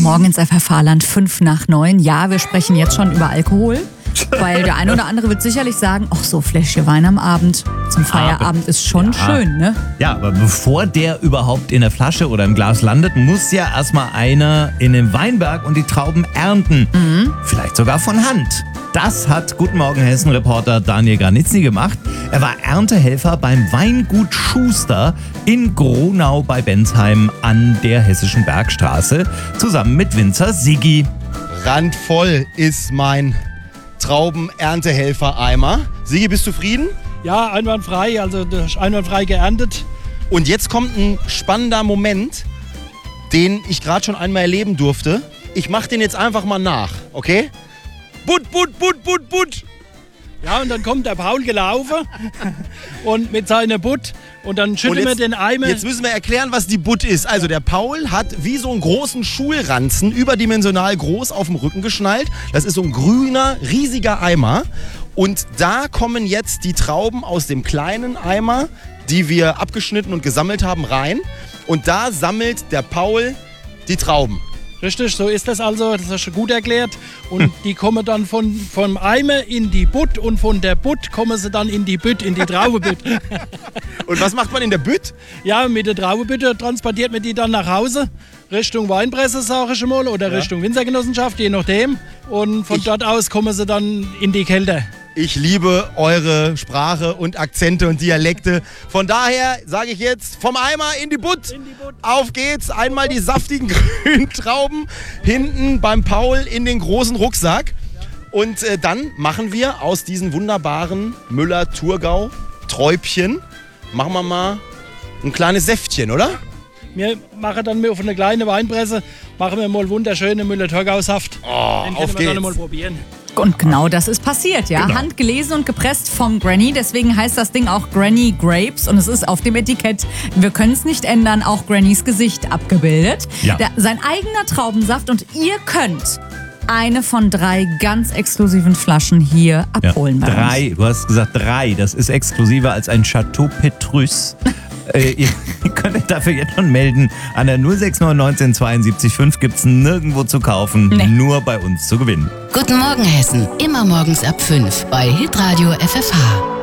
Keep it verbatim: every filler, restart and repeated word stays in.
Morgen ins F F H-Land, fünf nach neun. Ja, wir sprechen jetzt schon über Alkohol, weil der eine oder andere wird sicherlich sagen, ach so, Fläschchen Wein am Abend zum Feierabend ist schon ja. schön, ne? Ja, aber bevor der überhaupt in der Flasche oder im Glas landet, muss ja erstmal einer in den Weinberg und die Trauben ernten. Mhm. Vielleicht sogar von Hand. Das hat Guten Morgen Hessen-Reporter Daniel Granitzny gemacht. Er war Erntehelfer beim Weingut Schuster in Gronau bei Bensheim an der Hessischen Bergstraße, zusammen mit Winzer Siggi. Randvoll ist mein Traubenerntehelfer-Eimer. Siggi, bist du zufrieden? Ja, einwandfrei, also einwandfrei geerntet. Und jetzt kommt ein spannender Moment, den ich gerade schon einmal erleben durfte. Ich mache den jetzt einfach mal nach, okay? Butt, butt, butt, butt, butt. Ja, und dann kommt der Paul gelaufen und mit seiner Butt und dann schütteln wir den Eimer. Jetzt müssen wir erklären, was die Butt ist. Also der Paul hat wie so einen großen Schulranzen, überdimensional groß, auf dem Rücken geschnallt. Das ist so ein grüner, riesiger Eimer. Und da kommen jetzt die Trauben aus dem kleinen Eimer, die wir abgeschnitten und gesammelt haben, rein. Und da sammelt der Paul die Trauben. Richtig, so ist das also, das ist schon gut erklärt. Und die kommen dann von, vom Eimer in die Butt und von der Butt kommen sie dann in die Bütt, in die Traubenbütt. Und was macht man in der Bütt? Ja, mit der Traubenbütte transportiert man die dann nach Hause, Richtung Weinpresse, sage ich schon mal, oder ja. Richtung Winzergenossenschaft, je nachdem. Und von ich dort aus kommen sie dann in die Kälte. Ich liebe eure Sprache und Akzente und Dialekte. Von daher sage ich jetzt, vom Eimer in die Butt. In die Butt. Auf geht's. Einmal die saftigen grünen Trauben hinten beim Paul in den großen Rucksack. Und äh, dann machen wir aus diesen wunderbaren Müller-Thurgau-Träubchen, machen wir mal ein kleines Säftchen, oder? Wir machen dann auf eine kleine Weinpresse, machen wir mal wunderschöne Müller-Thurgau-Saft. Oh, Den auf können wir geht's. dann mal probieren. Und genau das ist passiert, ja. Genau. Handgelesen und gepresst vom Granny. Deswegen heißt das Ding auch Granny Grapes. Und es ist auf dem Etikett, wir können es nicht ändern, auch Grannys Gesicht abgebildet. Ja. Der, sein eigener Traubensaft. Und ihr könnt eine von drei ganz exklusiven Flaschen hier abholen. Ja, bei drei, uns. du hast gesagt drei. Das ist exklusiver als ein Chateau Petrus. äh, ihr, ihr könnt euch dafür jetzt schon melden. An der null sechs neun neunzehn zweiundsiebzig fünf gibt es nirgendwo zu kaufen, Nee. nur bei uns zu gewinnen. Guten Morgen Hessen, immer morgens ab fünf bei Hitradio F F H.